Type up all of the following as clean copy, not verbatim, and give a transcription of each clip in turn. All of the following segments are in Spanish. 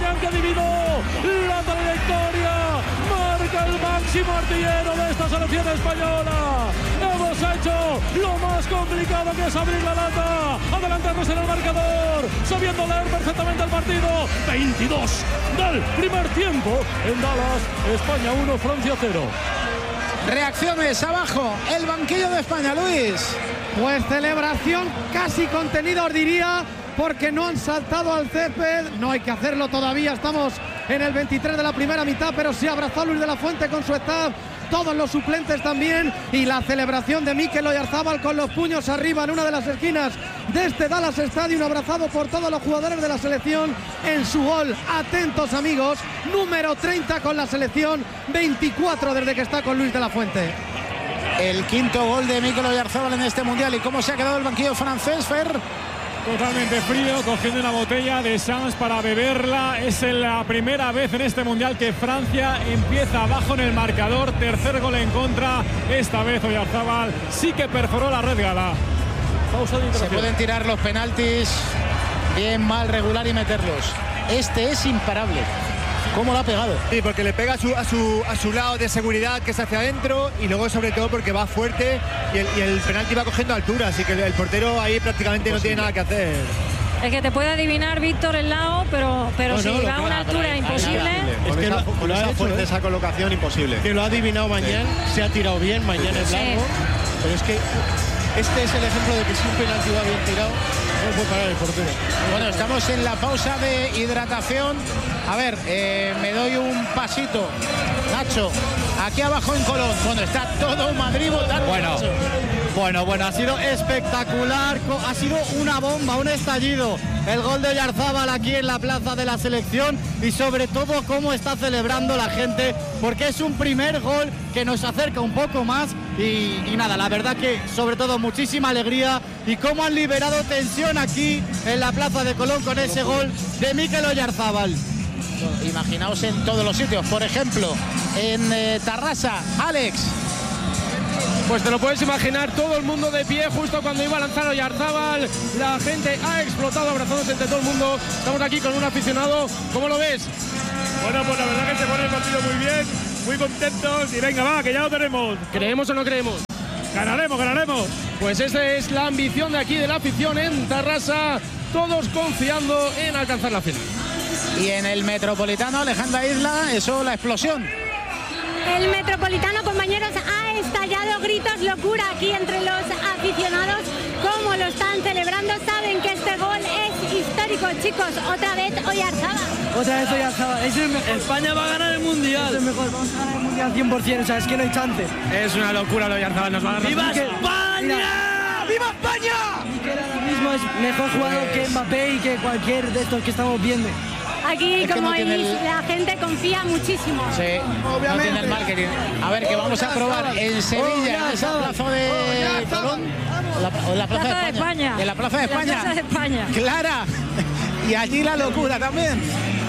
Aubameyang, que adivinó la trayectoria. Marca el máximo artillero de esta selección española. Hemos hecho lo más complicado, que es abrir la lata, adelantarnos en el marcador, sabiendo leer perfectamente el partido. 22 del primer tiempo en Dallas. España 1, Francia 0. Reacciones abajo, el banquillo de España, Luis. Pues celebración casi contenida, os diría, porque no han saltado al césped. No hay que hacerlo todavía, estamos en el 23 de la primera mitad, pero se abrazó Luis de la Fuente con su staff, todos los suplentes también, y la celebración de Mikel Oyarzabal con los puños arriba en una de las esquinas de este Dallas Stadium, abrazado por todos los jugadores de la selección en su gol. Atentos, amigos, número 30 con la selección, 24 desde que está con Luis de la Fuente. El quinto gol de Mikel Oyarzabal en este mundial. ¿Y cómo se ha quedado el banquillo francés, Fer? Totalmente frío, cogiendo una botella de Sans para beberla. Es la primera vez en este mundial que Francia empieza abajo en el marcador. Tercer gol en contra. Esta vez Oyarzabal sí que perforó la red gala. Pausa de Se pueden tirar los penaltis bien, mal, regular y meterlos. Este es imparable. ¿Cómo lo ha pegado? Sí, porque le pega a su lado de seguridad, que es hacia adentro, y luego sobre todo porque va fuerte y el penalti va cogiendo altura, así que el portero ahí prácticamente no tiene nada que hacer. Es que te puede adivinar Víctor el lado, pero si va a una altura imposible. Es que con esa fuerza, esa colocación imposible. Que lo ha adivinado Mañán, se ha tirado bien, Mañán es largo, pero es que este es el ejemplo de que si un penalti va bien tirado, no puede parar el portero. Bueno, estamos en la pausa de hidratación. A ver, me doy un pasito. Nacho, aquí abajo en Colón. Bueno, está todo Madrid votando. Bueno, ha sido espectacular, ha sido una bomba, un estallido. El gol de Oyarzabal aquí en la plaza de la selección y sobre todo cómo está celebrando la gente, porque es un primer gol que nos acerca un poco más y nada, la verdad que sobre todo muchísima alegría y cómo han liberado tensión aquí en la plaza de Colón con ese gol de Mikel Oyarzabal. Imaginaos en todos los sitios, por ejemplo, en Tarrasa, Alex. Pues te lo puedes imaginar, todo el mundo de pie justo cuando iba a lanzar Oyarzabal. La gente ha explotado abrazándose entre todo el mundo. Estamos aquí con un aficionado. ¿Cómo lo ves? Bueno, pues la verdad que se pone el partido muy bien, muy contentos y venga, va, que ya lo tenemos. ¿Creemos o no creemos? Ganaremos. Pues esa es la ambición de aquí de la afición en Tarrasa. Todos confiando en alcanzar la final. Y en el Metropolitano, Alejandra Isla, eso, la explosión. El Metropolitano, compañeros, ha estallado gritos, locura aquí entre los aficionados. ¿Cómo lo están celebrando? Saben que este gol es histórico, chicos. Otra vez Oyarzabal. Otra vez Oyarzabal. España va a ganar el Mundial. Es el mejor, vamos a ganar el Mundial 100%, o sea, es que no hay chance. Es una locura lo de Oyarzabal, nos va a dar. ¡Viva España! ¡Viva España! Mikel ahora mismo es mejor jugador que Mbappé y que cualquier de estos que estamos viendo. Aquí, como veis, la gente confía muchísimo. Sí, obviamente. No tiene el marketing. A ver, que vamos a probar en Sevilla, en esa plaza de Colón. En la plaza de España. En la plaza de España. La plaza de España. Clara. Y allí la locura también.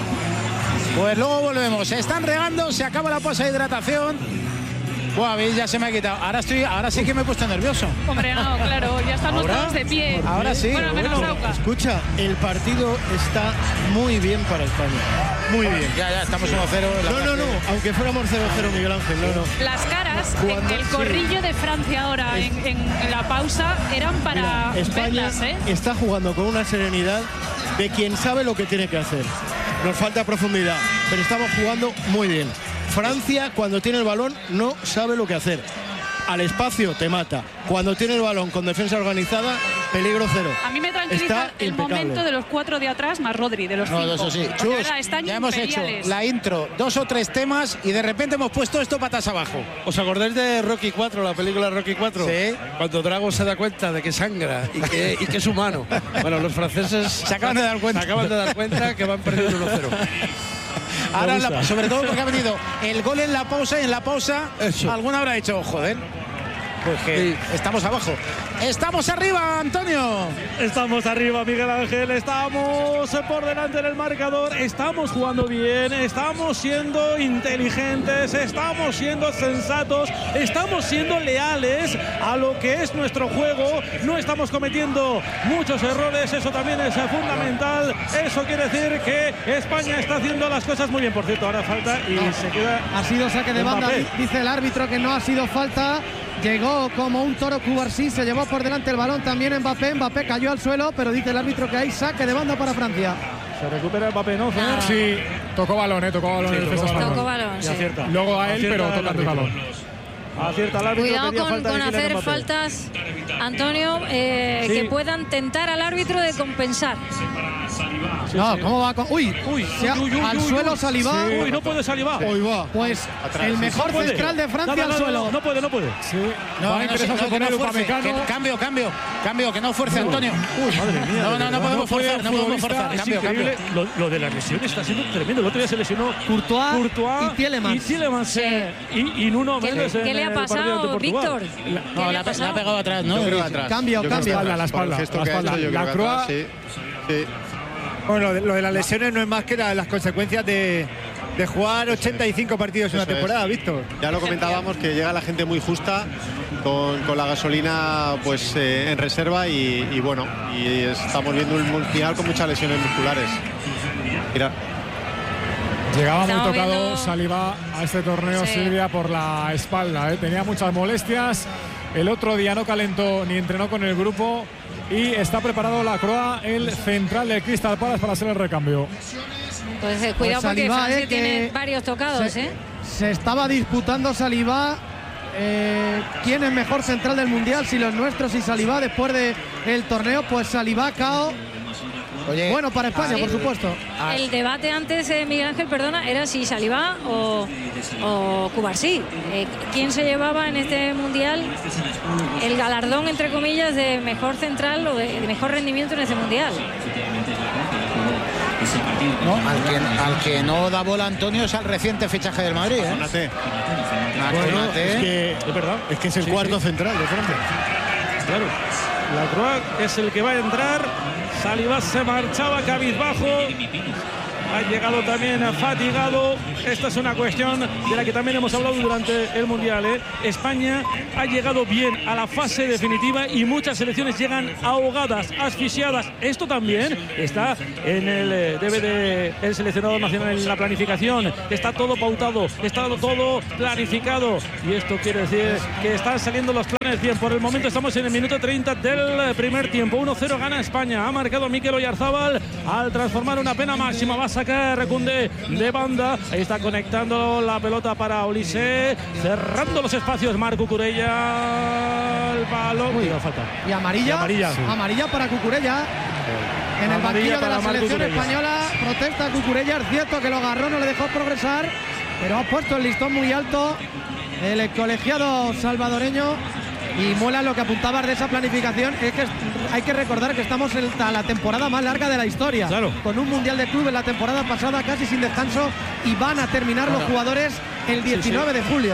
Pues luego volvemos. Se están regando, se acaba la pausa de hidratación. Buah, veis, ya se me ha quitado. Ahora sí que me he puesto nervioso. Hombre, no, claro, ya estamos todos de pie. Ahora sí. Bueno, menos Auca. Escucha, el partido está muy bien para España. Muy bien. Ya, estamos 1-0. No, aunque fuéramos 0-0, Miguel Ángel, no. Las caras, el corrillo de Francia ahora en la pausa eran para España verlas, ¿eh? Está jugando con una serenidad de quien sabe lo que tiene que hacer. Nos falta profundidad, pero estamos jugando muy bien. Francia, cuando tiene el balón, no sabe lo que hacer. Al espacio te mata. Cuando tiene el balón con defensa organizada, peligro cero. A mí me tranquiliza el momento de los 4 de atrás más Rodri, de los 5. No, eso sí. Chus, ya hemos hecho la intro, 2 o 3 temas y de repente hemos puesto esto patas abajo. ¿Os acordáis de Rocky 4, la película Rocky 4? Sí. Cuando Drago se da cuenta de que sangra y que es humano. Bueno, los franceses se acaban de dar cuenta que van perdiendo 1-0. Ahora, sobre todo porque ha venido el gol en la pausa y en la pausa alguna habrá hecho, joder. Pues que estamos abajo. ¡Estamos arriba, Antonio! Estamos arriba, Miguel Ángel. Estamos por delante del marcador. Estamos jugando bien. Estamos siendo inteligentes. Estamos siendo sensatos. Estamos siendo leales a lo que es nuestro juego. No estamos cometiendo muchos errores. Eso también es fundamental. Eso quiere decir que España está haciendo las cosas muy bien. Por cierto, ahora falta y se queda. Ha sido saque de banda. Dice el árbitro que no ha sido falta. Llegó como un toro Cubarsí, se llevó por delante el balón también Mbappé. Mbappé cayó al suelo, pero dice el árbitro que hay saque de banda para Francia. Se recupera Mbappé, ¿no? Sí, tocó balón, tocó balón. Sí, tocó balón, sí. Luego a él, pero toca el balón. Acierta el árbitro. Cuidado con hacer faltas, Antonio, que puedan tentar al árbitro de compensar. ¿Cómo va? Al suelo Saliba. Uy, no puede Saliba. Pues el mejor central de Francia al suelo. No puede. Sí. Cambio, que no fuerce Antonio. Madre mía. No podemos forzar, Cambio. Lo de la lesión está siendo tremendo. El otro día se lesionó Courtois y Tielemans. Y Nuno Méndez. ¿Qué le ha pasado, Víctor? No, la ha pegado atrás, ¿no? Cambio. La espalda. La Croix. Sí. Bueno, lo de las lesiones no es más que las consecuencias de jugar 85 partidos en una temporada, Víctor. Ya lo comentábamos, que llega la gente muy justa con la gasolina pues en reserva y bueno, y estamos viendo un mundial con muchas lesiones musculares. Mira. Llegaba muy tocado Saliba a este torneo, Silvia, por la espalda. Tenía muchas molestias. El otro día no calentó ni entrenó con el grupo. Y está preparado la Croix, el central del Crystal Palace, para hacer el recambio. Pues cuidado, porque Francia tiene varios tocados. Se estaba disputando Saliba quién es mejor central del Mundial, si los nuestros y Saliba después del torneo. Pues Saliba cao. Oye, bueno para España, por supuesto. El debate antes, Miguel Ángel, perdona, era si Saliba o Cubarsí. ¿Quién se llevaba en este Mundial el galardón, entre comillas, de mejor central o de mejor rendimiento en este Mundial? No, al que no da bola, Antonio, es al reciente fichaje del Madrid. Es que es el cuarto central de Francia. Claro, la Croix es el que va a entrar. Saliba se marchaba cabizbajo. Ha llegado también fatigado. Esta es una cuestión de la que también hemos hablado durante el Mundial. España ha llegado bien a la fase definitiva y muchas selecciones llegan ahogadas, asfixiadas. Esto también está en el debe del seleccionador nacional, en la planificación. Está todo pautado, está todo planificado. Y esto quiere decir que están saliendo los planes bien. Por el momento estamos en el minuto 30 del primer tiempo. 1-0 gana España. Ha marcado Mikel Oyarzabal al transformar una pena máxima. Va a sacar Koundé de banda. Ahí está conectando la pelota para Olise, cerrando los espacios Marc Cucurella. El balón. Falta. Y amarilla para Cucurella. En el banquillo de la selección española protesta Cucurella. Es cierto que lo agarró, no le dejó progresar, pero ha puesto el listón muy alto el colegiado salvadoreño. Y mola lo que apuntabas de esa planificación, es que hay que recordar que estamos en la temporada más larga de la historia. Claro. Con un Mundial de Clubes la temporada pasada casi sin descanso, y van a terminar los jugadores el 19 de julio.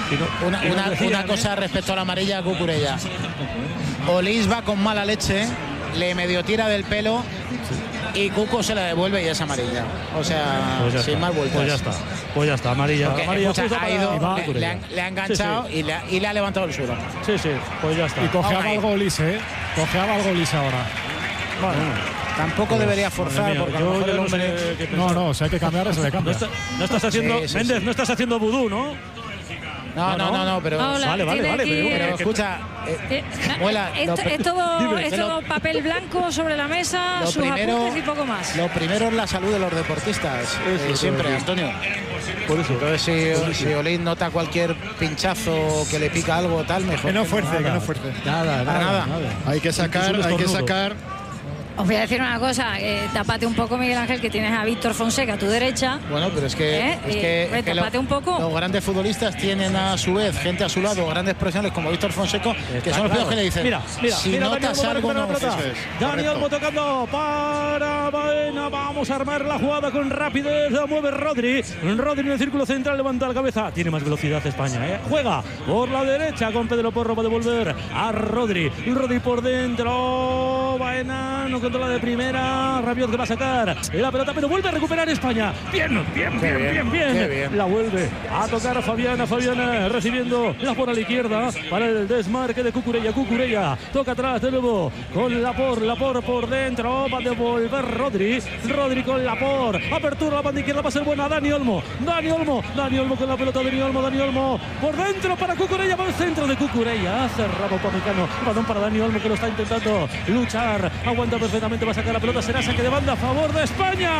Una cosa respecto a la amarilla, Cucurella. Olís va con mala leche, le medio tira del pelo y Cuco se la devuelve y es amarilla. O sea, sin más vueltas. Pues ya está, amarilla. Ha ido, le ha enganchado y le ha levantado el suelo. Sí, pues ya está. Y cojeaba algo Olís, Cojeaba algo Olís ahora. Bueno, tampoco debería forzar, porque a lo mejor el hombre... No, si hay que cambiar, se le cambia. No estás haciendo, Méndez, no estás haciendo vudú, ¿no? No, pero... Vale. Pero escucha... Es todo papel blanco sobre la mesa, sus apuntes y poco más. Lo primero es la salud de los deportistas, siempre, Antonio. Por eso. Entonces, si Olís nota cualquier pinchazo que le pica algo, tal, mejor. Que no fuerce. Nada. Hay que sacar Os voy a decir una cosa, tápate un poco, Miguel Ángel, que tienes a Víctor Fonseca a tu derecha. Bueno, pero es que tápate un poco. Los grandes futbolistas tienen a su vez gente a su lado, grandes profesionales como Víctor Fonseca, que son los primeros que le dicen, si notas algo, no. Dani Olmo tocando para Baena, vamos a armar la jugada con rapidez, la mueve Rodri en el círculo central, levanta la cabeza, tiene más velocidad España, juega por la derecha con Pedro Porro, va a devolver a Rodri por dentro, Baena no controla de primera, Rabiot que va a sacar la pelota, pero vuelve a recuperar España, bien, la vuelve a tocar Fabiana recibiendo la por a la izquierda para el desmarque de Cucurella, toca atrás de nuevo con Lapor por dentro, va a devolver Rodri con Lapor, apertura la banda izquierda, va a ser buena, Dani Olmo con la pelota, Dani Olmo por dentro para Cucurella, va al centro de Cucurella, ha cerrado Upamecano, balón para Dani Olmo que lo está intentando luchar, aguanta perfectamente, va a sacar la pelota, será saque de banda a favor de España.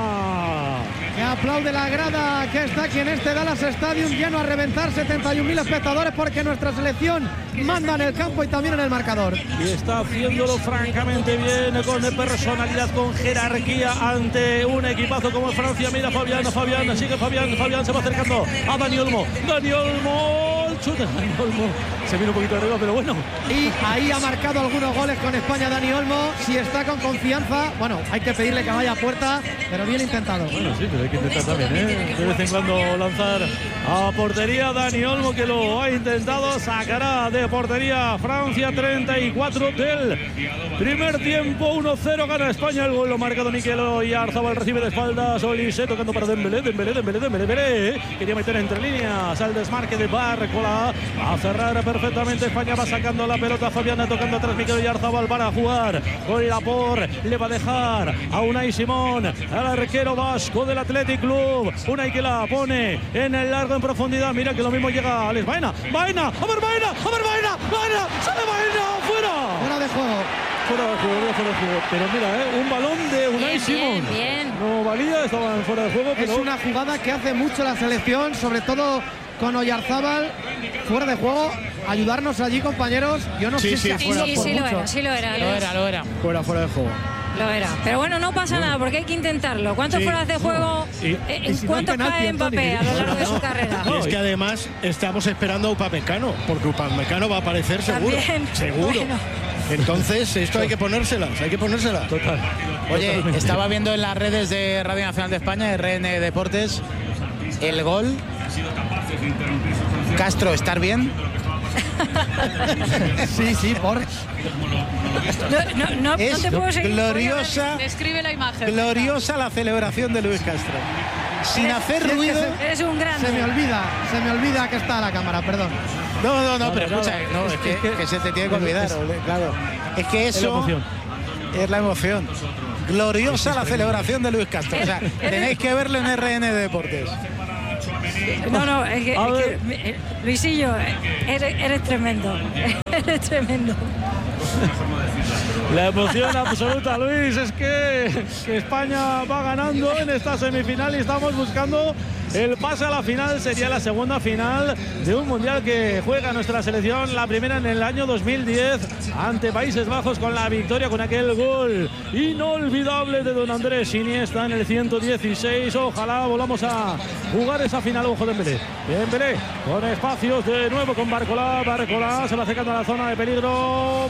Que aplaude la grada que está aquí en este Dallas Stadium, lleno a reventar, 71.000 espectadores, porque nuestra selección manda en el campo y también en el marcador. Y está haciéndolo francamente bien, con personalidad, con jerarquía ante un equipazo como Francia. Mira Fabián, sigue Fabián se va acercando a Dani Olmo, el chute, Dani Olmo se vino un poquito arriba, pero bueno. Y ahí ha marcado algunos goles con España Dani Olmo, si está con confianza, bueno, hay que pedirle que vaya a puerta, pero bien intentado. Bueno, sí, pero hay que intentar también, de vez en cuando lanzar a portería. Dani Olmo que lo ha intentado, sacará de portería Francia. 34 del primer tiempo, 1-0, gana España. El gol lo marca Mikel Oyarzabal, recibe de espaldas Olise, tocando para Dembélé, quería meter entre líneas al desmarque de Barcola, a cerrar perfectamente España, va sacando la pelota Fabiana, tocando atrás Mikel Oyarzabal para jugar con Lapor, le va a dejar a Unai Simón, al arquero vasco del Athletic Club, Unai que la pone en el largo en profundidad, mira que lo mismo llega Alex Baena, sale Baena, fuera de juego, pero mira, un balón de Unai Simón, no valía, estaban fuera de juego, pero es una jugada que hace mucho la selección, sobre todo con Oyarzabal fuera de juego. Ayudarnos allí, compañeros. Yo no sé si lo era. Fuera de juego. Lo era. Pero bueno, no pasa nada porque hay que intentarlo. ¿Cuántos fueras de juego? ¿Cuántos cae Mbappé a lo largo de su carrera? Es que además estamos esperando a Upamecano, porque Upamecano va a aparecer seguro. Bueno. Entonces, esto hay que ponérselas. Total. Oye, estaba viendo en las redes de Radio Nacional de España, RN Deportes, el gol. Castro, ¿estar bien? sí, por... No te puedo seguir. Gloriosa. Describe la imagen. Gloriosa la celebración de Luis Castro. Sin hacer ruido. Es un grande. Se me olvida que está la cámara, perdón. No, pero escucha, es que se te tiene que olvidar. Claro. Es que eso es la emoción. Gloriosa la celebración de Luis Castro. O sea, tenéis que verlo en RN Deportes. No, es que Luisillo, eres tremendo. Eres tremendo. La emoción absoluta, Luis, es que España va ganando en esta semifinal y estamos buscando el pase a la final. Sería la segunda final de un mundial que juega nuestra selección, la primera en el año 2010 ante Países Bajos, con la victoria, con aquel gol inolvidable de don Andrés Iniesta en el 116. Ojalá volvamos a jugar esa final. Ojo de Dembélé con espacios de nuevo con Barcola se va acercando a la zona de peligro.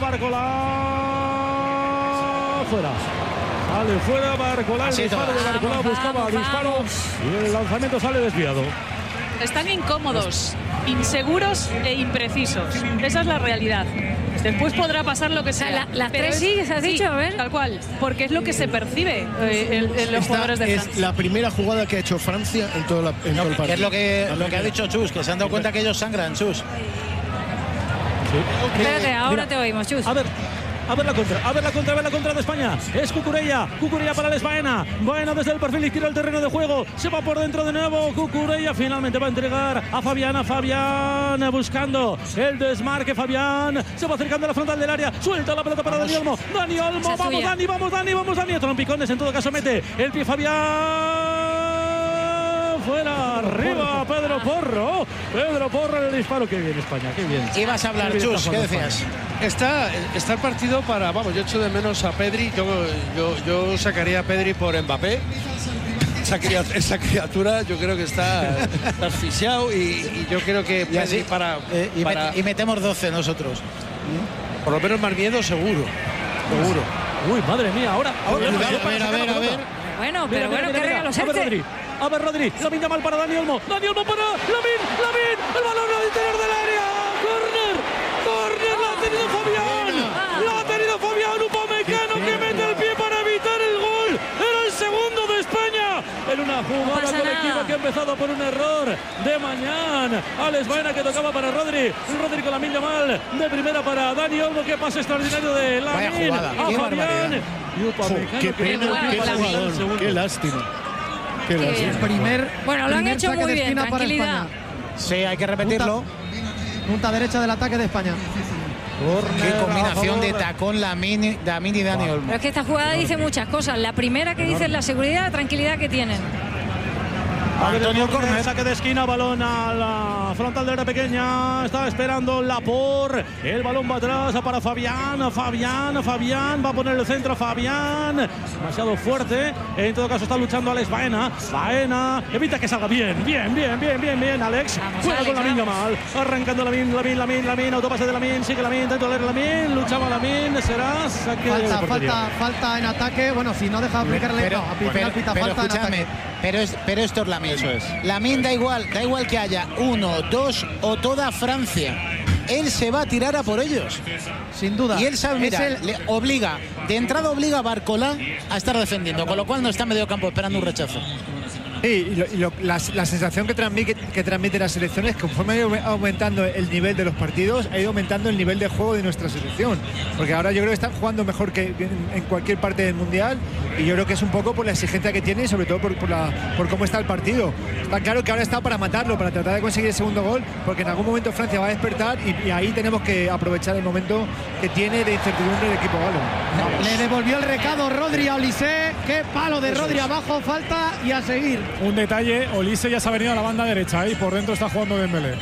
Fuera. Sale fuera Barcola, el disparo de Barcola, buscaba disparo y el lanzamiento sale desviado. Están incómodos, inseguros e imprecisos. Esa es la realidad. Después podrá pasar lo que sea. Las tres sí, has dicho, a ver. Tal cual, porque es lo que se percibe en los jugadores de Francia. Es la primera jugada que ha hecho Francia en todo el partido. Es lo que ha dicho Chus, que se han dado cuenta que ellos sangran, Chus. Espérate, ahora te oímos, Chus. A ver la contra de España. Es Cucurella para Alex Baena desde el perfil izquierdo del terreno de juego. Se va por dentro de nuevo. Cucurella finalmente va a entregar a Fabián buscando el desmarque. Fabián se va acercando a la frontal del área. Suelta la pelota para Dani Olmo. Vamos Dani. Trompicones, en todo caso mete el pie Fabián. fuera, arriba Pedro Porro. Pedro Porro en el disparo. Qué bien España, qué bien. Ibas a hablar, Chus, ¿qué decías? Está el partido para, vamos, yo echo de menos a Pedri, yo sacaría a Pedri por Mbappé. Esa criatura yo creo que está asfixiado y yo creo que Pedri y metemos 12 nosotros. Por lo menos más miedo seguro. Uy, madre mía, ahora. A ver. Bueno, pero bueno, qué regalo Sergio. A ver, Rodri, Lamine Yamal para Dani Olmo para Lamine, el balón al interior del área, córner, la ha tenido Fabián, Upamecano que mete el pie para evitar el gol, era el segundo de España, en una jugada colectiva que ha empezado por un error de Mañán, Alex Baena que tocaba para Rodri con Lamine Yamal, de primera para Dani Olmo, que pase extraordinario de Lamine a Fabián, y Upamecano, qué pena, qué lástima. Bueno, lo han hecho muy bien, tranquilidad. Sí, hay que repetirlo. Punta derecha del ataque de España. Qué combinación de tacón Lamine y Dani Olmo. Pero es que esta jugada dice muchas cosas. La primera que dice es la seguridad, la tranquilidad que tienen. Antonio Corner, saque de esquina, balón a la frontal de área pequeña, está esperando Laporte, el balón va atrás para Fabián, va a poner el centro Fabián, demasiado fuerte, en todo caso está luchando Alex Baena, evita que salga bien, Alex, juega con Lamine Yamal, arrancando Lamine, autopase de Lamine, sigue Lamine, intento leer Lamine, luchaba Lamine, será saque de portería. Falta en ataque, bueno, si no deja aplicarle, pero escúchame, pero esto es Lamine. Eso es. Lamine da igual que haya 1, 2 o toda Francia. Él se va a tirar a por ellos. Sin duda. Y él sabe, mira, de entrada obliga a Barcola a estar defendiendo, con lo cual no está en medio campo esperando un rechazo. Sí, la sensación que transmite la selección es que conforme ha ido aumentando el nivel de los partidos, ha ido aumentando el nivel de juego de nuestra selección. Porque ahora yo creo que están jugando mejor que en cualquier parte del Mundial, y yo creo que es un poco por la exigencia que tiene y sobre todo por cómo está el partido. Está claro que ahora está para matarlo, para tratar de conseguir el segundo gol, porque en algún momento Francia va a despertar y ahí tenemos que aprovechar el momento que tiene de incertidumbre el equipo galo. Le devolvió el recado Rodri a Olise. Qué palo de Rodri abajo, falta y a seguir. Un detalle, Olise ya se ha venido a la banda derecha y por dentro está jugando Dembélé.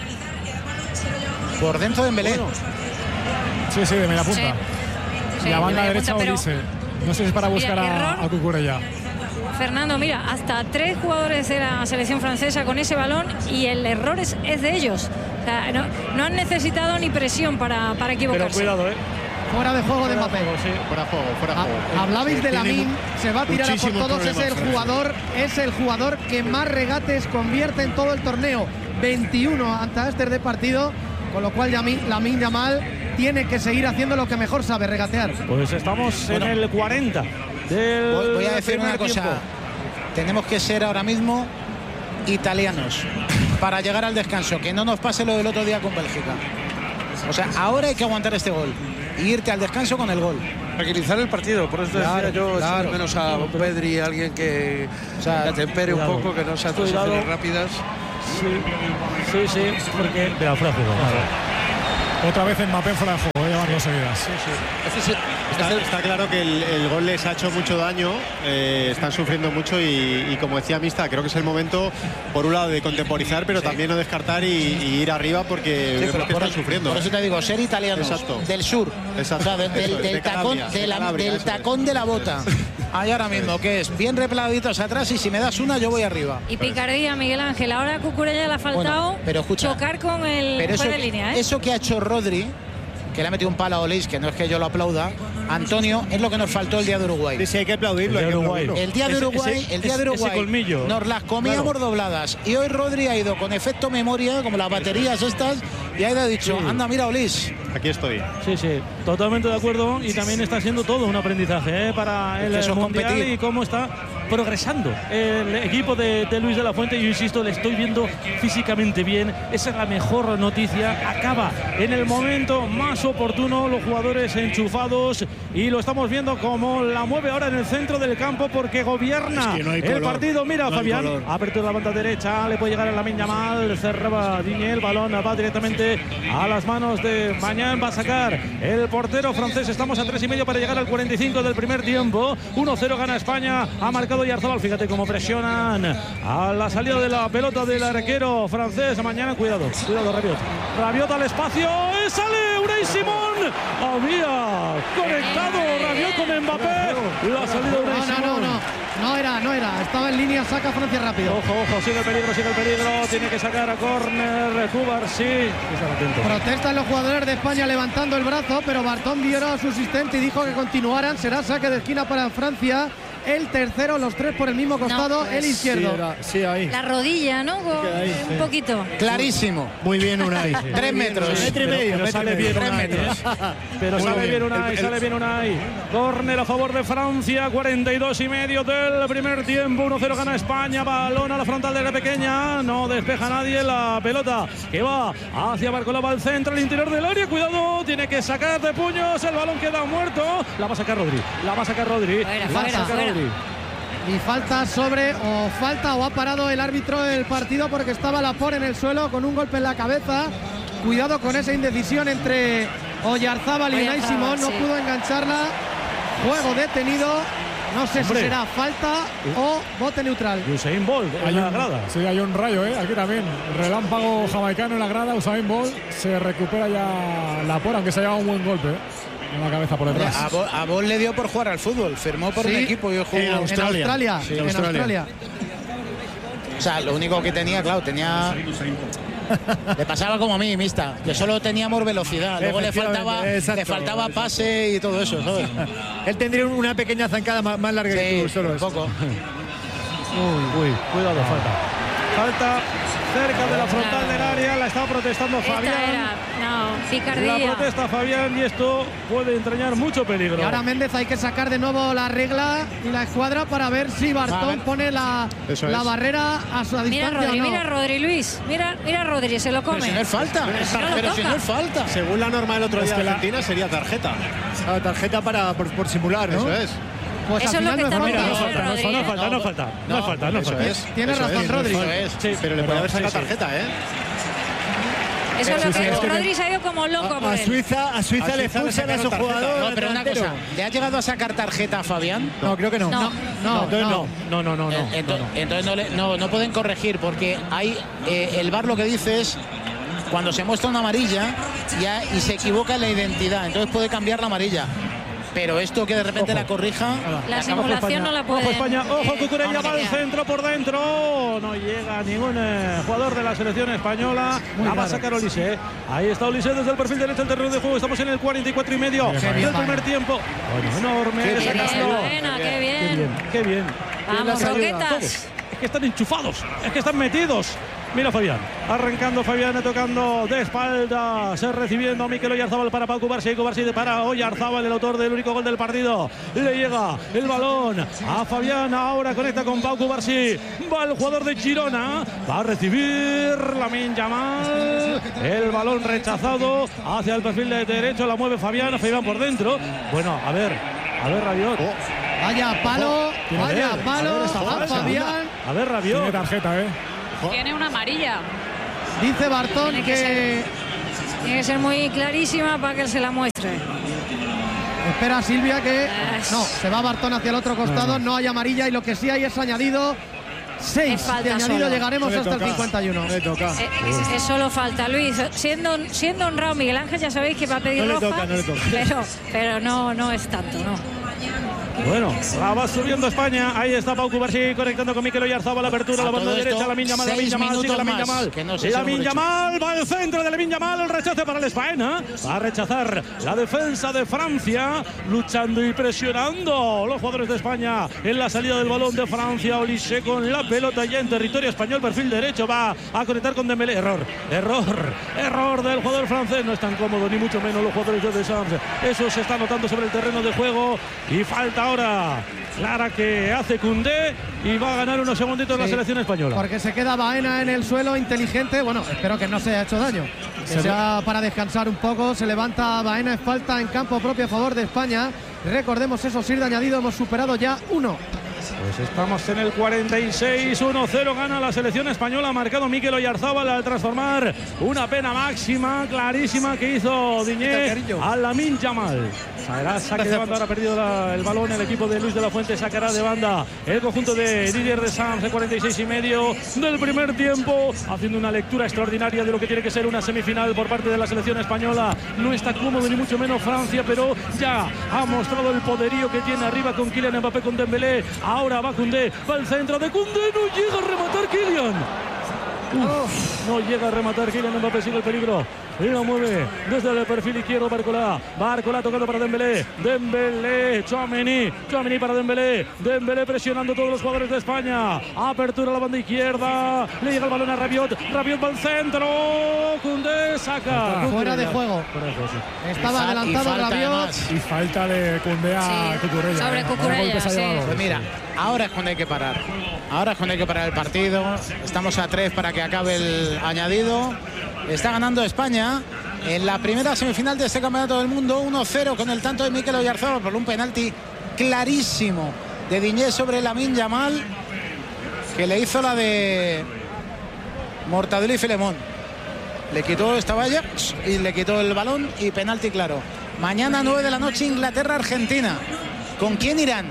¿Por dentro Dembélé? Bueno. Sí, de media punta. Sí, la banda derecha punta, Olise. No sé si es para buscar a Cucurella. Fernando, mira, hasta 3 jugadores de la selección francesa con ese balón y el error es de ellos. O sea, no han necesitado ni presión para equivocarse. Pero cuidado, Fuera de juego de Mbappé. Fuera juego. Hablabais de Lamine, se va a tirar a por todos, es el jugador que más regates convierte en todo el torneo. 21 ante Esther de partido, con lo cual Lamine Yamal tiene que seguir haciendo lo que mejor sabe, regatear. Pues estamos en el 40 del voy a decir una cosa. Tenemos que ser ahora mismo italianos para llegar al descanso, que no nos pase lo del otro día con Bélgica. O sea, ahora hay que aguantar este gol y irte al descanso con el gol. Tranquilizar el partido, por eso decía yo, menos a Pedri, alguien que tempere un poco, que no sea transiciones rápidas. Sí, porque de la fuera de juego. Otra vez Mbappé fuera de juego, llevan 2 seguidas. Está claro que el gol les ha hecho mucho daño, están sufriendo mucho y como decía Mista, creo que es el momento, por un lado, de contemporizar, pero también no descartar y ir arriba porque creo que están sufriendo. Por eso te digo, ser italianos del sur, o sea, del tacón de la bota. Hay ahora mismo, que es bien repladitos atrás y si me das una yo voy arriba. Y picardía, Miguel Ángel. Ahora a Cucurella le ha faltado chocar con el fuera de línea. Eso que ha hecho Rodri, que le ha metido un palo a Olise, que no es que yo lo aplauda, Antonio, es lo que nos faltó el día de Uruguay. Sí, hay que aplaudirlo. El día de Uruguay nos las comíamos dobladas. Y hoy Rodri ha ido con efecto memoria, como las baterías estas, y ha dicho, anda, mira, Olise. Aquí estoy. Sí, totalmente de acuerdo. Y también está siendo todo un aprendizaje para el Mundial y cómo está progresando el equipo de Luis de la Fuente. Yo insisto, le estoy viendo físicamente bien. Esa es la mejor noticia. Acaba en el momento más oportuno, los jugadores enchufados, y lo estamos viendo como la mueve ahora en el centro del campo porque gobierna el partido. Mira, Fabián, ha abierto la banda derecha, le puede llegar a Lamine Yamal, cerraba Digne, el balón va directamente a las manos de Mañán. Aubameyang. Va a sacar el portero francés. Estamos a 3,5 para llegar al 45 del primer tiempo. 1-0 gana España. Ha marcado Oyarzabal. Fíjate cómo presionan a la salida de la pelota del arquero francés. Mañana, cuidado, Rabiot. Rabiot al espacio. ¡Sale Unai Simón! Había conectado Rabiot con Mbappé. La salida de Unai Simón. No era. Estaba en línea, saca Francia rápido. Ojo, sigue el peligro. Tiene que sacar a córner Cubarsí. Protestan los jugadores de España levantando el brazo, pero Bartón vio a su asistente y dijo que continuaran. Será saque de esquina para Francia. El tercero, los tres por el mismo costado, el izquierdo. Sí, ahí. La rodilla, ¿no? Un poquito. Clarísimo. Muy bien, Unai. 3 metros. Metro y medio. Pero sale bien 3 Unai, metros. Pero sale bien Unai. Córner a favor de Francia, 42,5 del primer tiempo. 1-0 gana España. Balón a la frontal de la pequeña. No despeja nadie la pelota que va hacia Barcolava al centro, al interior del área. Cuidado, tiene que sacar de puños. El balón queda muerto. La va a sacar Rodri. Fuera. Y falta o ha parado el árbitro el partido porque estaba Laporte en el suelo con un golpe en la cabeza. Cuidado con esa indecisión entre Oyarzabal y Unai Simón. No pudo engancharla. Juego detenido. No sé si será falta o bote neutral. Usain Bolt en la grada. Sí, hay un rayo, aquí también. Relámpago jamaicano en la grada. Usain Bolt se recupera ya Laporte, aunque se ha llevado un buen golpe. En la cabeza por detrás. A Bolt le dio por jugar al fútbol. Firmó por un equipo y jugó en Australia. En Australia. O sea, lo único que tenía, claro, le pasaba como a mí, Mista, que solo teníamos velocidad, luego le faltaba pase y todo eso, ¿sabes? Él tendría una pequeña zancada más larga que tú, solo un poco. Uy, cuidado, falta cerca de la frontal del área, la estaba protestando Fabián. Picardía. La protesta Fabián y esto puede entrañar mucho peligro. Y ahora Méndez hay que sacar de nuevo la regla y la escuadra para ver si Bartón pone la barrera a su distancia. Mira Rodri, Luis. Mira Rodri, se lo come. Pero si no es falta. Si no es falta. Según la norma del otro día de Argentina sería tarjeta. Tarjeta por simular, ¿no? Eso es. Pues eso es lo que está no falta. Tiene razón Rodri. Sí, pero le puede haber sacado tarjeta, ¿eh? Eso es lo que Rodri se ha ido como loco por a Suiza le expulsan a su jugador. No, pero una cosa, ¿le ha llegado a sacar tarjeta a Fabián? No, creo que no. Entonces no pueden corregir porque hay el VAR lo que dice es cuando se muestra una amarilla y se equivoca en la identidad, entonces puede cambiar la amarilla. Pero esto que de repente la corrija. La simulación no la puede. Ojo España, ojo Cucurella, va al centro por dentro. No llega ningún jugador de la selección española. La va a sacar Olise. Ahí está Olise desde el perfil derecho del terreno de juego. Estamos en el 44,5 del primer tiempo. Enorme. Qué bien. Vamos, roquetas. Es que están enchufados, es que están metidos. Mira Fabián, arrancando Fabián, tocando de espaldas, recibiendo a Mikel Oyarzabal para Pau Cubarsí para Oyarzabal, el autor del único gol del partido. Le llega el balón a Fabián, ahora conecta con Pau Cubarsí. Va el jugador de Girona, va a recibir Lamine Yamal. El balón rechazado hacia el perfil de derecho, la mueve Fabián por dentro. Bueno, a ver Rabiot. Vaya palo a Fabián. A ver Rabiot. Tiene tarjeta, Tiene una amarilla. Dice Bartón tiene que ser muy clarísima para que se la muestre. Espera Silvia que no, se va Bartón hacia el otro costado, no hay amarilla y lo que sí hay es añadido 6 de añadido, solo. Llegaremos hasta el 51. Es solo falta, Luis. Siendo honrado Miguel Ángel, ya sabéis que va a pedir roja. No le toca. Pero no es tanto, ¿no? Bueno, la va subiendo España. Ahí está Pau Cubarsí conectando con Mikel Oyarzabal. La apertura, la banda derecha. Lamine Yamal, Lamine Yamal va al centro de Lamine Yamal. El rechace para el España. Va a rechazar la defensa de Francia. Luchando y presionando los jugadores de España en la salida del balón de Francia. Olise con la pelota ya en territorio español. Perfil derecho. Va a conectar con Dembélé. Error del jugador francés. No es tan cómodo, ni mucho menos los jugadores de Deschamps. Eso se está notando sobre el terreno de juego. Y falta ahora clara que hace Koundé y va a ganar unos segunditos la selección española. Porque se queda Baena en el suelo, inteligente. Bueno, espero que no se haya hecho daño. Que sea para descansar un poco. Se levanta Baena, es falta en campo propio a favor de España. Recordemos esos 6 de añadido, hemos superado ya 1. Pues estamos en el 46, 1-0 gana la selección española, ha marcado Mikel Oyarzábal al transformar una pena máxima, clarísima, que hizo Diñé a Lamine Yamal. Será saque de banda, ahora ha perdido el balón el equipo de Luis de la Fuente, sacará de banda el conjunto de Didier Deschamps, el 46 y medio del primer tiempo, haciendo una lectura extraordinaria de lo que tiene que ser una semifinal por parte de la selección española. No está cómodo ni mucho menos Francia, pero ya ha mostrado el poderío que tiene arriba con Kylian Mbappé, con Dembélé. Ahora va Koundé, va al centro de Koundé, no llega a rematar Kylian. No llega a rematar Kylian Mbappé, sigue el peligro. Y lo mueve desde el perfil izquierdo Barcola. Barcola tocando para Dembélé. Dembélé, Tchouaméni para Dembélé. Dembélé presionando a todos los jugadores de España. Apertura a la banda izquierda. Le llega el balón a Rabiot. Rabiot va al centro. Koundé saca. Fuera de juego. Estaba adelantado Rabiot. Y falta de Koundé a Cucurella. Sobre Cucurella, sí. Pues mira, ahora es cuando hay que parar. Ahora es cuando hay que parar el partido. Estamos a 3 para que acabe el añadido. Está ganando España en la primera semifinal de este Campeonato del Mundo, 1-0 con el tanto de Mikel Oyarzábal por un penalti clarísimo de Diñé sobre Lamine Yamal, que le hizo la de Mortadelo y Filemón. Le quitó esta valla y le quitó el balón y penalti claro. Mañana 9 de la noche Inglaterra-Argentina. ¿Con quién irán?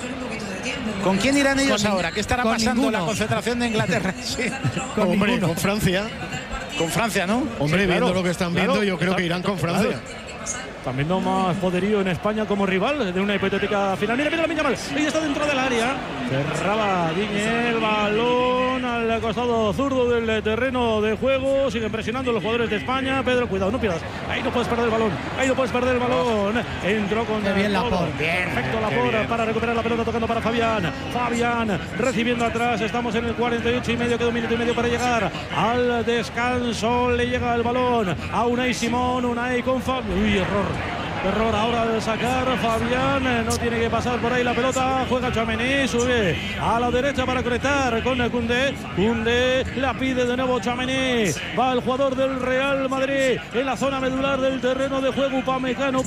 ¿Con quién irán ellos ahora? ¿Qué estará pasando ninguno. la concentración de Inglaterra? Sí. Hombre, con Francia. Con Francia, ¿no? Hombre, Sí, viendo claro, lo que están viendo, yo creo que irán con Francia. Claro. Están viendo más poderío en España como rival de una hipotética final. Mira, Lamine Yamal, ahí está dentro del área. Cerraba Diñé el balón al costado zurdo del terreno de juego. Siguen presionando los jugadores de España. Pedro, cuidado, no pierdas. Ahí no puedes perder el balón. Ahí no puedes perder el balón. Entró con Qué bien todo. Laporte. Perfecto Laporte para recuperar la pelota, tocando para Fabián. Fabián recibiendo atrás. Estamos en el 48 y medio. Queda un minuto y medio para llegar al descanso. Le llega el balón a Unai Simón. Unai con Fabián. Uy, error ahora al sacar Fabián, no tiene que pasar por ahí la pelota, juega Tchouaméni, sube a la derecha para conectar con Koundé. Koundé la pide de nuevo Tchouaméni, va el jugador del Real Madrid en la zona medular del terreno de juego. Upamecano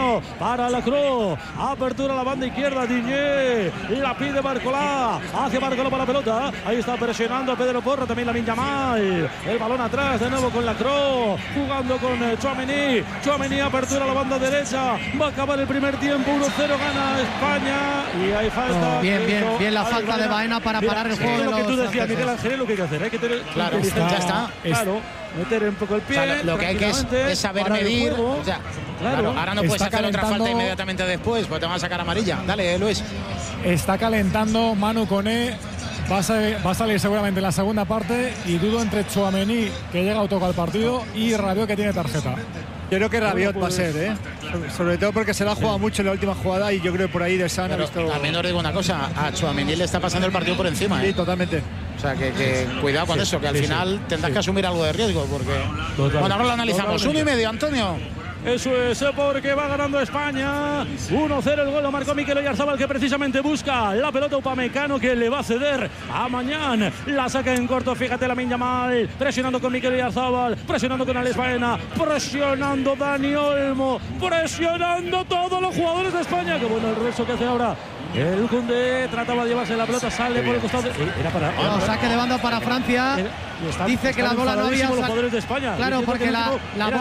para Lacroix, apertura a la banda izquierda, Diñé la pide Barcola, hace Barcola para la pelota, ahí está presionando a Pedro Porro, también Lamine Yamal, el balón atrás de nuevo con Lacroix, jugando con Tchouaméni, apertura a la banda derecha. Va a acabar el primer tiempo, 1-0 gana España y hay falta. Bien la falta de Baena para parar el juego de lo que tú los decías, Miguel Ángel, es lo que hay que hacer. Hay que tener Claro, ya está. Claro, meter un poco el pie. O sea, lo que hay que es saber parar el medir. juego. O sea, claro, ahora no puedes hacer otra falta inmediatamente después, porque te van a sacar amarilla. Dale, Luis. Está calentando Manu Koné. Va a salir seguramente en la segunda parte y dudo entre Tchouaméni, que llega a tocar el partido, y Rabiot, que tiene tarjeta. Yo creo que Rabiot va a ser, ¿eh? Sobre todo porque se la ha jugado mucho en la última jugada y yo creo que por ahí de Sana ha visto. También os digo una cosa, a Tchouaméni le está pasando el partido por encima. Sí, totalmente. O sea, que cuidado con eso, que al final tendrás que asumir algo de riesgo, porque... Total. Bueno, ahora lo analizamos. 1,5, Antonio. Eso es porque va ganando España. 1-0 el gol lo marcó Mikel Oyarzábal, que precisamente busca la pelota. Upamecano, que le va a ceder a Mañán. La saca en corto, fíjate, Lamine Yamal presionando con Mikel Oyarzábal, presionando con Alex Baena, presionando Dani Olmo, presionando todos los jugadores de España. Qué bueno el resto que hace ahora el Koundé, trataba de llevarse la pelota, sale por el costado. Era para... saque de banda para Francia. Dice que la bola no había los jugadores de España. Claro, porque la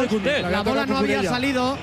bola no había salido.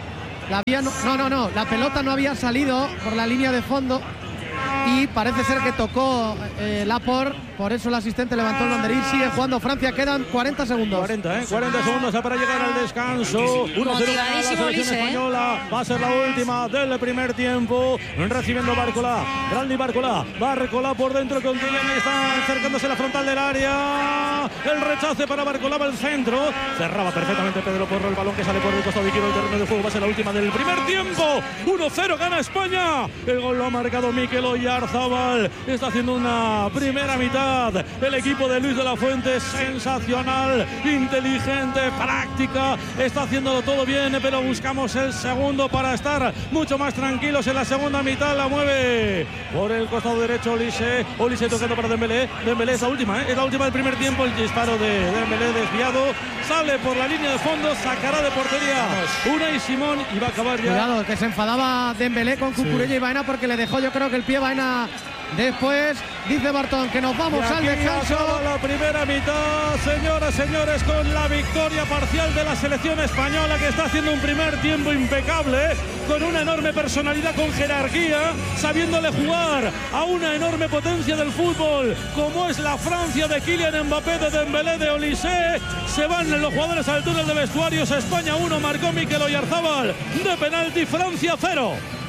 La pelota no había salido por la línea de fondo. Y parece ser que tocó Laporte, por eso el asistente levantó el banderín. Sigue jugando Francia, quedan 40 segundos. 40 segundos para llegar al descanso. 1-0 la selección española. Va a ser la última del primer tiempo. Recibiendo Barcola, Randy Barcola por dentro con Kylian, está acercándose a la frontal del área. El rechace para Barcola, va al centro. Cerraba perfectamente Pedro Porro, el balón que sale por el costado izquierdo del terreno de juego. Va a ser la última del primer tiempo. 1-0 gana España. El gol lo ha marcado Mikel Oyarzábal. Está haciendo una primera mitad el equipo de Luis de la Fuente sensacional, inteligente, práctica. Está haciéndolo todo bien, pero buscamos el segundo para estar mucho más tranquilos en la segunda mitad. La mueve por el costado derecho Olise tocando para Dembélé. Dembélé es la última, es la última del primer tiempo. El disparo de Dembélé desviado, sale por la línea de fondo, sacará de portería Unai Simón y va a acabar ya. Cuidado, que se enfadaba Dembélé con Cucurella y Baena, porque le dejó, yo creo que el pie Baena Después dice Bartón que nos vamos al descanso. Acaba la primera mitad, señoras, señores, con la victoria parcial de la selección española, que está haciendo un primer tiempo impecable, con una enorme personalidad, con jerarquía, sabiéndole jugar a una enorme potencia del fútbol, como es la Francia de Kylian Mbappé, de Dembélé, de Olise. Se van los jugadores al túnel de vestuarios. España 1, marcó Mikel Oyarzábal de penalti, Francia 0.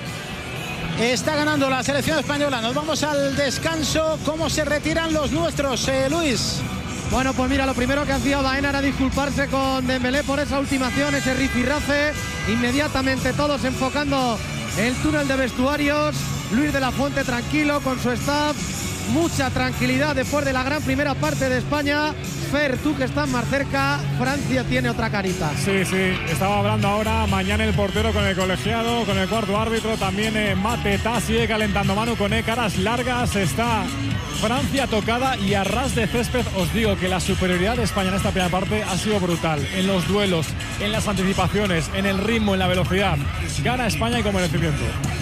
Está ganando la selección española. Nos vamos al descanso. ¿Cómo se retiran los nuestros, Luis? Bueno, pues mira, lo primero que hacía Baena era disculparse con Dembélé por esa última acción, ese rifirrafe. Inmediatamente todos enfocando el túnel de vestuarios. Luis de la Fuente tranquilo con su staff. Mucha tranquilidad después de la gran primera parte de España. Fer, tú que estás más cerca, Francia tiene otra carita. Sí, estaba hablando ahora. Mañana el portero con el colegiado, con el cuarto árbitro. También Mateta sigue calentando mano con caras largas. Está Francia tocada y a ras de césped. Os digo que la superioridad de España en esta primera parte ha sido brutal. En los duelos, en las anticipaciones, en el ritmo, en la velocidad. Gana España y con merecimiento.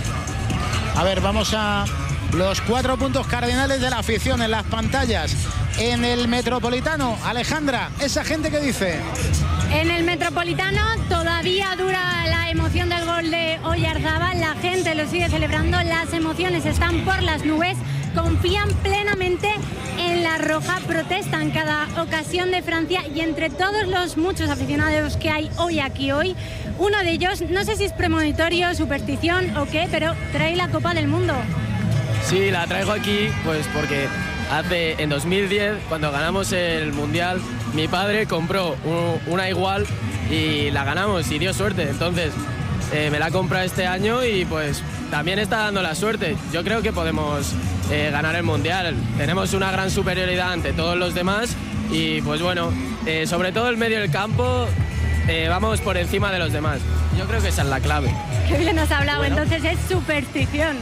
A ver, vamos a los 4 puntos cardinales de la afición en las pantallas. En el Metropolitano, Alejandra, ¿esa gente qué dice? En el Metropolitano todavía dura la emoción del gol de Oyarzábal. La gente lo sigue celebrando, las emociones están por las nubes. Confían plenamente en la roja, protestan cada ocasión de Francia, y entre todos los muchos aficionados que hay hoy aquí, uno de ellos, no sé si es premonitorio, superstición o qué, pero trae la Copa del Mundo. Sí, la traigo aquí pues porque en 2010, cuando ganamos el Mundial, mi padre compró una igual y la ganamos y dio suerte. Entonces me la compra este año y pues también está dando la suerte. Yo creo que podemos ganar el Mundial. Tenemos una gran superioridad ante todos los demás y pues bueno, sobre todo el medio del campo, vamos por encima de los demás. Yo creo que esa es la clave. Qué bien has hablado, bueno. Entonces es superstición.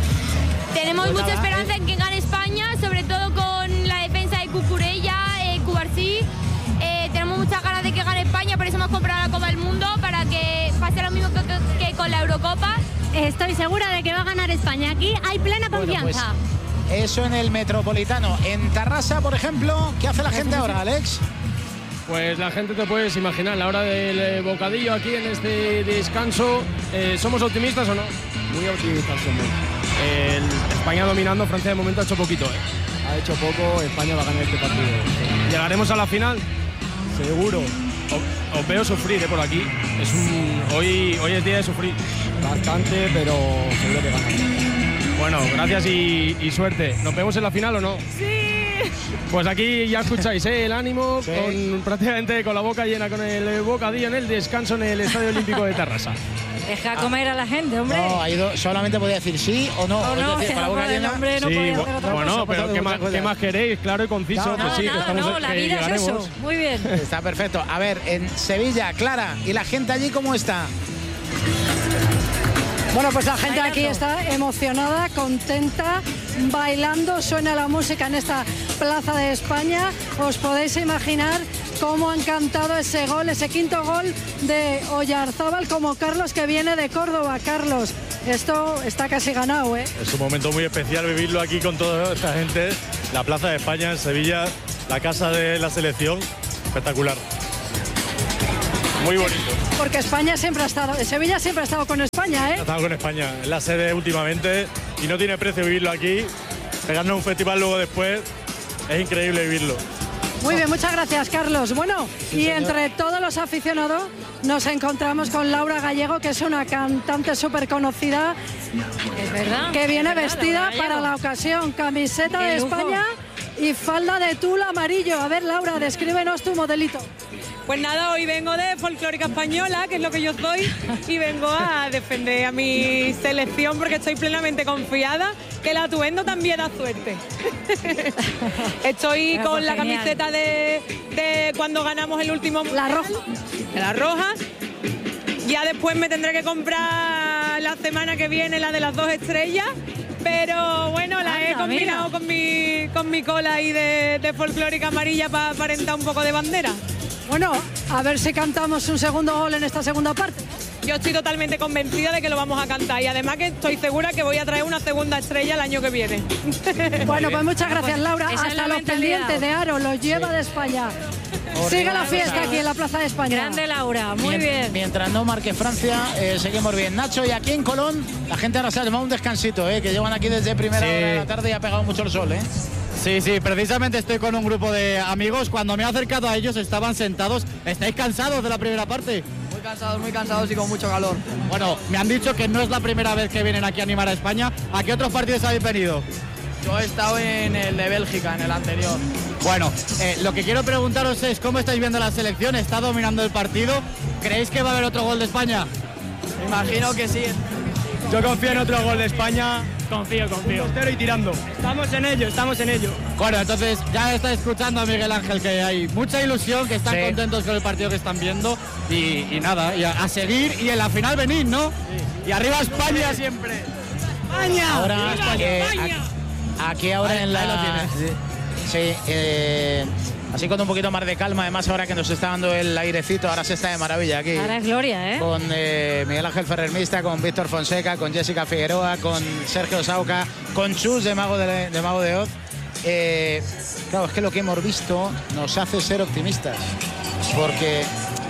Tenemos mucha esperanza en que gane España, sobre todo con la defensa de Cucurella, Cubarsí. Tenemos muchas ganas de que gane España, por eso hemos comprado la Copa del Mundo, para que pase lo mismo que con la Eurocopa. Estoy segura de que va a ganar España. Aquí hay plena confianza. Pues eso en el Metropolitano. En Tarrasa, por ejemplo, ¿qué hace la gente ahora, Alex? Pues la gente, te puedes imaginar, a la hora del bocadillo aquí en este descanso, ¿somos optimistas o no? Muy optimistas somos. España dominando, Francia de momento ha hecho poquito. Ha hecho poco, España va a ganar este partido. ¿Llegaremos a la final? Seguro. Os veo sufrir por aquí. Hoy es día de sufrir. Bastante, pero seguro que ganamos. Bueno, gracias y suerte. ¿Nos vemos en la final o no? ¡Sí! Pues aquí ya escucháis el ánimo, sí. Prácticamente con la boca llena, con el bocadillo en el descanso en el Estadio Olímpico de Tarrasa. Deja comer a la gente, hombre. No, solamente podía decir sí o no. O no, decir, con la boca llena. Hombre, no sí, podía hacer otra bueno, cosa. pero ¿qué más queréis? Claro y conciso. No, sí, que estamos, la que vida llegaremos. es eso. Muy bien. Está perfecto. A ver, en Sevilla, Clara, ¿y la gente allí cómo está? Bueno, pues la gente aquí está emocionada, contenta, bailando, suena la música en esta Plaza de España. Os podéis imaginar cómo han cantado ese gol, ese quinto gol de Oyarzábal, como Carlos, que viene de Córdoba. Carlos, esto está casi ganado, ¿eh? Es un momento muy especial vivirlo aquí con toda esta gente. La Plaza de España en Sevilla, la casa de la selección, espectacular. Muy bonito. Porque España siempre ha estado, Sevilla siempre ha estado con España, ¿eh? Ha estado con España, es la sede últimamente y no tiene precio vivirlo aquí. Pegarnos un festival luego después, es increíble vivirlo. Muy bien, muchas gracias, Carlos. Bueno, sí, y entre todos los aficionados nos encontramos con Laura Gallego, que es una cantante súper conocida. Es verdad. Que viene vestida Gallego para la ocasión, camiseta de España y falda de tul amarillo. A ver, Laura, descríbenos tu modelito. Pues nada, hoy vengo de Folclórica Española, que es lo que yo soy, y vengo a defender a mi selección porque estoy plenamente confiada que el atuendo también da suerte. Estoy con la camiseta de cuando ganamos el último... La roja. La roja. Ya después me tendré que comprar la semana que viene la de las 2 estrellas. Pero bueno, la he combinado con mi cola ahí de folclórica amarilla para aparentar un poco de bandera. Bueno, a ver si cantamos un segundo gol en esta segunda parte. yo estoy totalmente convencida de que lo vamos a cantar y además que estoy segura que voy a traer una segunda estrella el año que viene. Bueno, pues muchas gracias, Laura. Hasta los pendientes de Aro los lleva de España. Sigue la fiesta aquí en la Plaza de España. Grande Laura, muy bien. Mientras no marque Francia, seguimos bien. Nacho, y aquí en Colón, la gente ahora se ha tomado un descansito, que llevan aquí desde primera hora de la tarde y ha pegado mucho el sol, Sí, precisamente estoy con un grupo de amigos. Cuando me he acercado a ellos estaban sentados. ¿Estáis cansados de la primera parte? Muy cansados y con mucho calor. Bueno, me han dicho que no es la primera vez que vienen aquí a animar a España. ¿A qué otros partidos habéis venido? Yo he estado en el de Bélgica, en el anterior. Bueno, lo que quiero preguntaros es cómo estáis viendo la selección. ¿Está dominando el partido? ¿Creéis que va a haber otro gol de España? Me imagino que sí. Yo confío en otro gol de España. Confío. 1-0 y tirando. Estamos en ello. Bueno, entonces ya está escuchando a Miguel Ángel que hay mucha ilusión, que están contentos con el partido que están viendo y nada, y a seguir y en la final venir, ¿no? Sí. Y arriba España siempre. ¡España! Ahora, aquí ahora en la... Ahí lo tienes. Sí, así con un poquito más de calma, además ahora que nos está dando el airecito, ahora se está de maravilla aquí. Ahora es gloria, Con Miguel Ángel Ferrer Mista, con Víctor Fonseca, con Jessica Figueroa, con Sergio Sauca, con Chus de Mago de Oz. Claro, es que lo que hemos visto nos hace ser optimistas, porque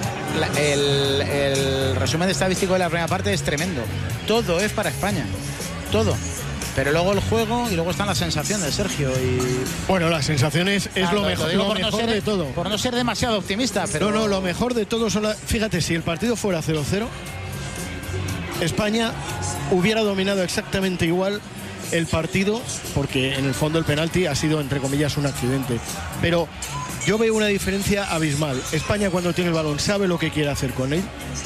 el resumen estadístico de la primera parte es tremendo. Todo es para España, todo. Pero luego el juego y luego están las sensaciones, Sergio. Bueno, las sensaciones es lo mejor, de todo. Por no ser demasiado optimista, pero... No, lo mejor de todo son Fíjate, si el partido fuera 0-0, España hubiera dominado exactamente igual el partido, porque en el fondo el penalti ha sido, entre comillas, un accidente. Pero yo veo una diferencia abismal. España, cuando tiene el balón, sabe lo que quiere hacer con él.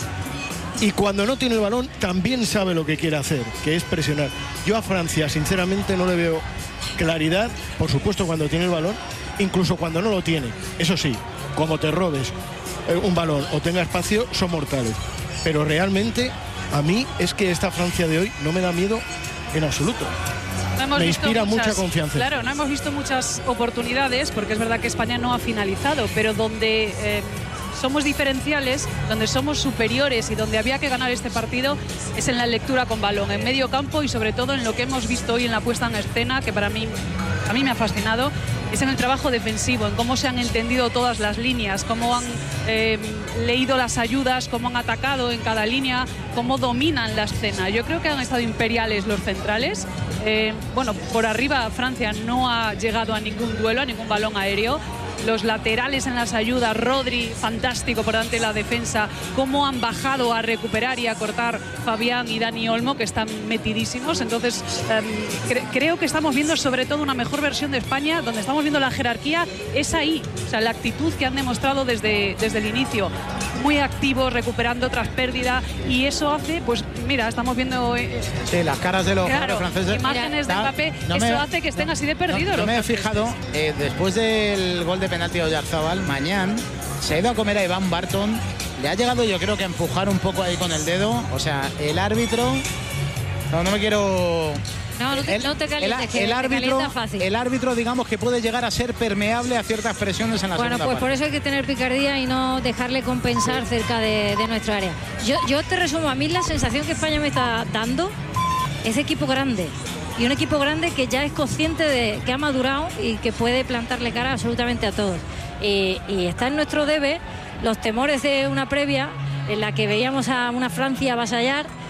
Y cuando no tiene el balón también sabe lo que quiere hacer, que es presionar. Yo a Francia sinceramente no le veo claridad, por supuesto cuando tiene el balón, incluso cuando no lo tiene. Eso sí, como te robes un balón o tenga espacio, son mortales. Pero realmente a mí es que esta Francia de hoy no me da miedo en absoluto. Me inspira mucha confianza. Claro, no hemos visto muchas oportunidades, porque es verdad que España no ha finalizado, pero donde... somos diferenciales, donde somos superiores y donde había que ganar este partido es en la lectura con balón, en medio campo y sobre todo en lo que hemos visto hoy en la puesta en escena, que a mí me ha fascinado, es en el trabajo defensivo, en cómo se han entendido todas las líneas, cómo han leído las ayudas, cómo han atacado en cada línea, cómo dominan la escena. Yo creo que han estado imperiales los centrales. Bueno, por arriba Francia no ha llegado a ningún duelo, a ningún balón aéreo. Los laterales en las ayudas, Rodri, fantástico por delante de la defensa, cómo han bajado a recuperar y a cortar Fabián y Dani Olmo, que están metidísimos. Entonces, creo que estamos viendo sobre todo una mejor versión de España, donde estamos viendo la jerarquía, es ahí. O sea, la actitud que han demostrado desde el inicio, muy activos, recuperando tras pérdida, y eso hace, pues mira, estamos viendo... sí, las caras de los franceses. Imágenes de Mbappé, eso hace que estén así de perdidos. No me he fijado, después del gol de penalti de Oyarzabal, Mañán se ha ido a comer a Iván Barton, le ha llegado yo creo que a empujar un poco ahí con el dedo, o sea, el árbitro, no me quiero... No te calientes, que calienta fácil. El árbitro, digamos, que puede llegar a ser permeable a ciertas presiones en la segunda parte. Bueno, pues por eso hay que tener picardía y no dejarle compensar cerca de nuestra área. Yo te resumo, a mí la sensación que España me está dando es equipo grande. Y un equipo grande que ya es consciente de que ha madurado y que puede plantarle cara absolutamente a todos. Y está en nuestro debe los temores de una previa en la que veíamos a una Francia avasallar